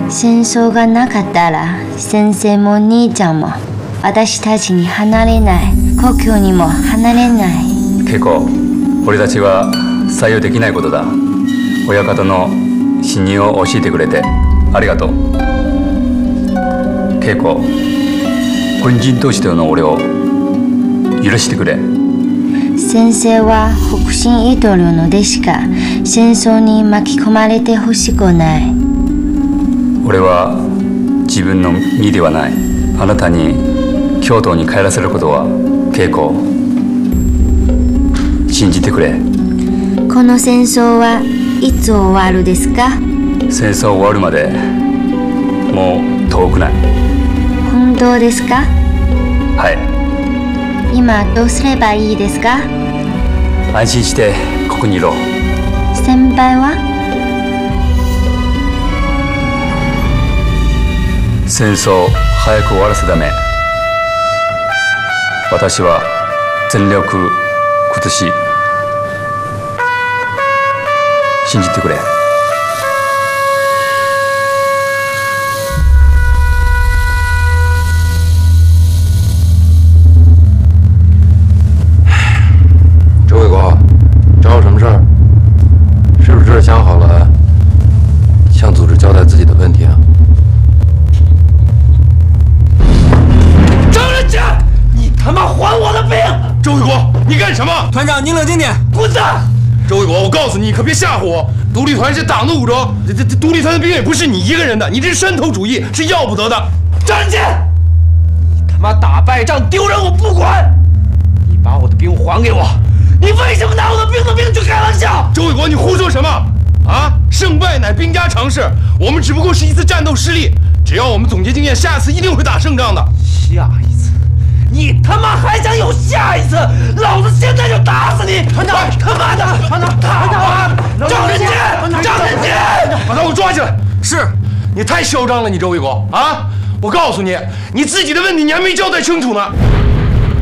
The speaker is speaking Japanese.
戦争がなかったら先生も兄ちゃんも私たちに離れない、故郷にも離れない。 恵子、俺たちは採用できないことだ。親方の信任を教えてくれてありがとう。恵子、軍人としての俺を許してくれ。 先生は北進イトルの弟子か、戦争に巻き込まれてほしくない。 俺は自分の身ではない。あなたに京都に帰らせることは恵子、信じてくれ。 この戦争はいつ終わるですか？ 戦争終わるまでもう遠くない。 本当ですか？ はい。 今どうすればいいですか？ 安心してここにいろ。 先輩は？ 戦争早く終わらせるため、私は全力尽くし、信じてくれ。 周卫国，找我什么事儿？是不是想好了向组织交代自己的问题啊？ 张仁杰，你他妈还我的兵！ 周卫国，你干什么？ 团长，您冷静点。 滚蛋！ 周卫国，我告诉你，你可别吓唬我。独立团是党的武装，这独立团的兵也不是你一个人的，你这是山头主义，是要不得的。 张仁杰，你他妈打败仗丢人我不管，你把我的兵还给我！你为什么拿我的兵去开玩笑？ 周卫国，你胡说什么？啊！胜败乃兵家常事，我们只不过是一次战斗失利，只要我们总结经验，下次一定会打胜仗的。 下一次？你他妈还想有下一次？老子现在就打死你！团长，他妈的！团长，张仁杰，张仁杰， 把他给我抓起来！ 是， 你太嚣张了，你周卫国啊！我告诉你，你自己的问题你还没交代清楚呢。